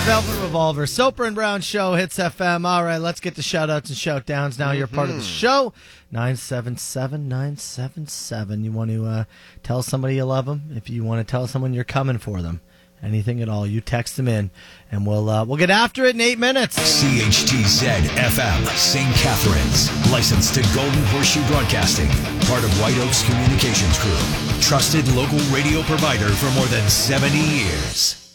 Velvet Revolver, Soper and Brown Show, Hits FM. All right, let's get to shout-outs and shout-downs now. You're part of the show. 977-977. You want to tell somebody you love them? If you want to tell someone you're coming for them, anything at all, you text them in, and we'll get after it in 8 minutes. CHTZ-FM, St. Catharines. Licensed to Golden Horseshoe Broadcasting. Part of White Oaks Communications Group. Trusted local radio provider for more than 70 years.